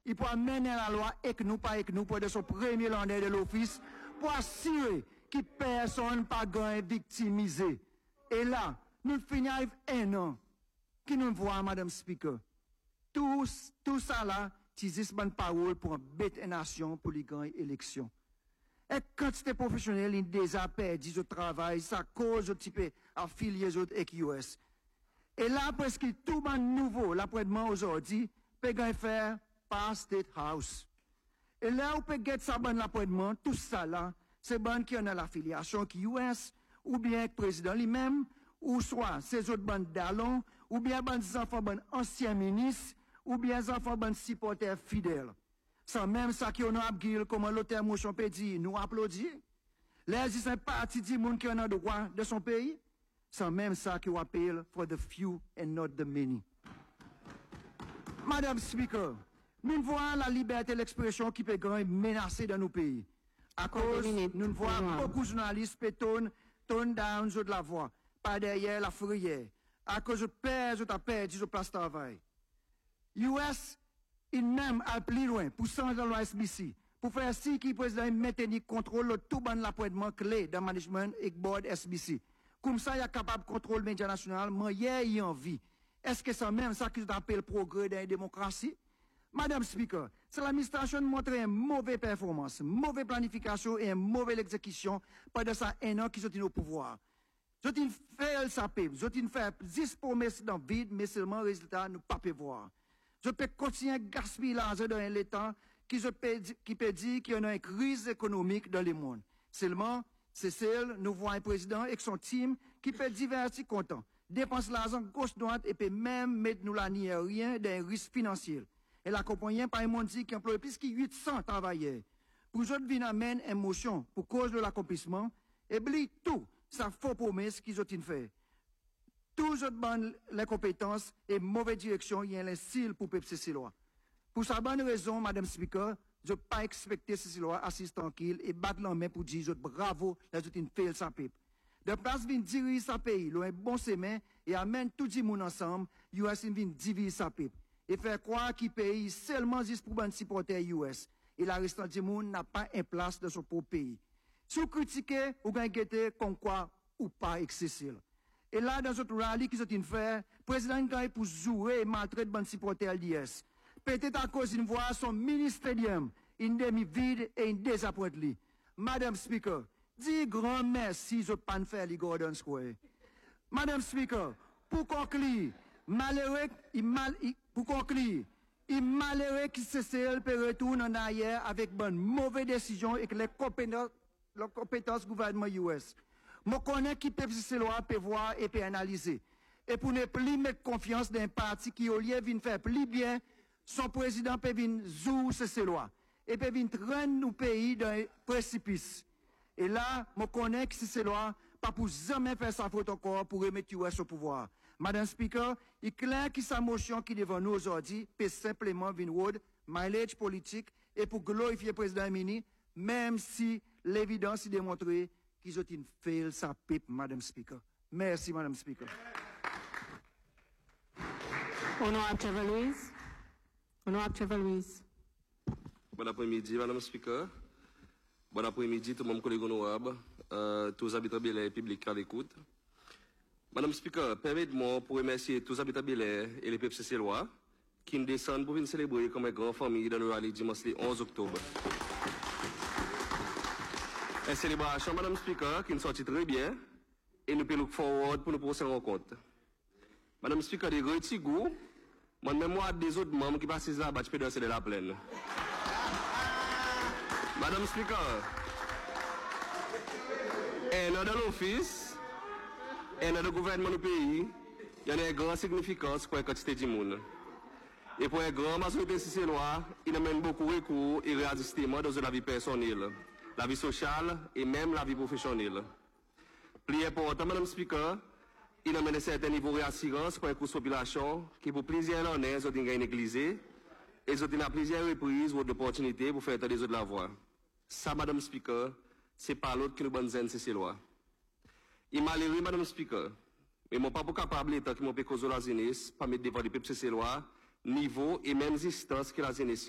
il peut amener la loi avec nous, pas avec nous, pour de son premier landais de l'office, pour assurer que personne pas gagne victimisé. Et là, nous finissons avec un an, qui nous voit, Madame Speaker. Tout ça là, c'est une parole pour embêter une nation pour les gagner élection. Et quand c'était professionnel, il déjà perdu le travail, ça cause de type affiliés avec US. Et là, presque tout le nouveau, l'après-demain aujourd'hui, peut faire par State House. Et là, on peut get ça bon l'après-demain, tout ça là, c'est bon qui en a l'affiliation qui US, ou bien le président lui-même, ou soit ces autres bandes d'allons, ou bien des enfants bon anciens ministres, ou bien des enfants bon supporters fidèles. Sans même ça qui on a abguil, comme l'auteur motion peut dire, nous applaudit. Les c'est un parti du monde qui en a le droit de son pays. Sans même ça qui appelle for the few and not the many. Madame Speaker, nous voyons la liberté d'expression qui peut gagner menacée dans nos pays. À cause, nous voyons beaucoup de journalistes pétonnent, tone down de la voix, par derrière la fourrière. À cause de perdu de place de travail. US, il même a plus loin pour changer la loi SBC, pour faire si qui président maintenir contrôle de tout ban l'appointement clé dans le management et board SBC. Comme ça, il est capable de contrôler les médias nationaux, mais il y a envie. Est-ce que c'est même ça qui appelle le progrès de la démocratie? Madame Speaker, c'est l'administration montre une mauvaise performance, une mauvaise planification et une mauvaise exécution pendant ça un an qu'ils sont au pouvoir. Ils ont fait ça, ils ont fait 10 promesses dans le vide, mais seulement le résultat, nous ne pouvons pas voir. Je peux continuer à gaspiller l'argent dans l'État qui peut dire qu'il y a une crise économique dans le monde. Seulement, c'est celle, nous voyons un président avec son team qui peut divertir content, dépenser l'argent gauche-droite et peut même mettre nous la nier rien d'un risque financier. Elle accompagne par un monde qui emploie plus de 800 travailleurs. Pour eux, venir amener une motion pour cause de l'accomplissement et oublie tout, sa faux promesse qu'ils ont fait. Tous autres les compétences et mauvaise direction, il y a un style pour peuple ces lois. Pour sa bonne raison, Madame Speaker, je ne peux pas expecter ces lois assises tranquilles et battre la main pour dire bravo, les autres fait sa peuple. De place vient diriger sa pays, un bon semain et amène tout le monde ensemble, US vient diviser sa peuple. Et faire croire qu'il paye seulement juste pour les supporters US. Et la restant du monde n'a pas une place dans son propre pays. Si vous critiquez, vous gagnez comme quoi ou pas excessif. Et là, dans notre rallye qui sont fait, le président gagne pour jouer et maltraiter les supporters d'IS. Peut-être à cause d'une voix son mini-stadium, une demi-vide et une désappointé. Madame Speaker, dis grand merci de ne pas faire les Gordon Square. Madame Speaker, pour conclure, il malheureux qui CCL peut retourner en arrière avec bonne mauvaise décision et que les compétences gouvernement US. Je connais qui peut ces lois, peut voir et peut analyser. Et pour ne plus mettre confiance dans un parti qui, au lieu de faire plus bien, son président peut venir jouer ces lois. Et peut venir traîner nos pays dans un précipice. Et là, je connais que ces lois, pas pour jamais faire sa faute encore pour remettre US au pouvoir. Madame Speaker, il est clair que sa motion qui est devant nous aujourd'hui peut simplement venir mileage politique et pour glorifier le président Mini, même si l'évidence est démontrée qu'ils ont une fail sa pipe, Madame Speaker. Merci, Madame Speaker. Honorable Louise. Honorable Louise. Bon après-midi, Madame Speaker. Bon après-midi, tout le monde collègue honorable, tous les habitants et publics à l'écoute. Madame Speaker, permettez-moi pour remercier tous les habitants et les peuples cécélois qui nous descendent pour venir célébrer comme une grande famille dans le rallye dimanche le 11 octobre. Une célébration, Madame Speaker, qui nous sortit très bien et nous pouvons look forward pour nos prochaines rencontres. Madame Speaker, des gros petits goûts, moi-même moi des autres membres qui passent là-bas, je peux danser de la plaine. Madame Speaker, et dans l'office, et dans le gouvernement du pays, il y a une grande significance pour la quantité du monde. Et pour une grande majorité de ces lois, il amène beaucoup de recours et réajustements dans la vie personnelle, la vie sociale et même la vie professionnelle. Plus important, Madame Speaker, il amène un certain niveau de réassurance pour une population qui, pour plusieurs années, ont été négligées et ont eu à plusieurs reprises d'opportunités pour faire entendre les autres la voix. Ça, Madame Speaker, c'est pas l'autre qui nous bonne ces lois. Il m'a malheureux, Madame Speaker, mais mon pas capable l'État qui m'a fait causer la jeunesse, pas mettre devant les peuples ces lois, niveau et même distance que la jeunesse